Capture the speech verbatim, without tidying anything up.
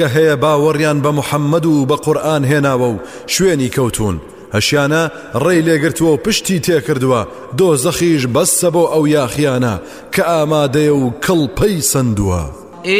کە هەیە باوەڕیان بە محەممەد و بە قورئان هێناوە و شوێنی کەوتون هەشیانە ڕێی لێگرتووە و پشتی تێکردووە دۆزەخیش بەسە بۆ ئەو یاخیانە کە ئامادەیە و کڵپەی سندووە.